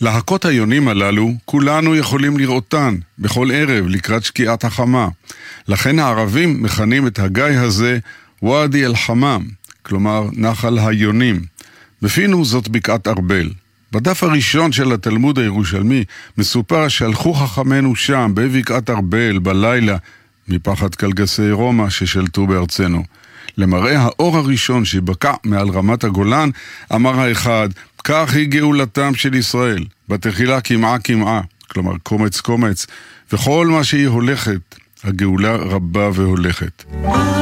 להקות היונים הללו, כולנו יכולים לראותן בכל ערב לקראת שקיעת החמה. לכן הערבים מכנים את הגיא הזה ואדי אל-חמאם, כלומר נחל היונים. בפינו זאת בקעת ארבל. בדף הראשון של התלמוד הירושלמי מסופר שהלכו חכמינו שם בבקעת ארבל בלילה מפחד קלגסי רומא ששלטו בארצנו. למראה האור הראשון שבקע מעל רמת הגולן, אמר האחד, כך היא גאולתם של ישראל, בתחילה כמעה כמעה, כלומר קומץ קומץ, וכל מה שהיא הולכת, הגאולה רבה והולכת.